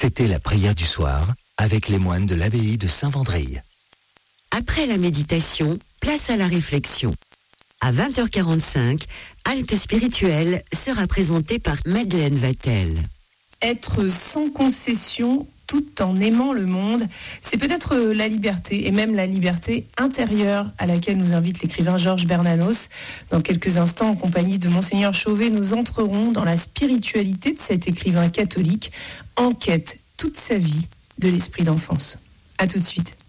C'était la prière du soir avec les moines de l'abbaye de Saint-Vendrille. Après la méditation, place à la réflexion. À 20h45, Halte spirituelle sera présentée par Madeleine Vatel. Être sans concession tout en aimant le monde, c'est peut-être la liberté, et même la liberté intérieure à laquelle nous invite l'écrivain Georges Bernanos. Dans quelques instants, en compagnie de Monseigneur Chauvet, nous entrerons dans la spiritualité de cet écrivain catholique, en quête toute sa vie de l'esprit d'enfance. À tout de suite.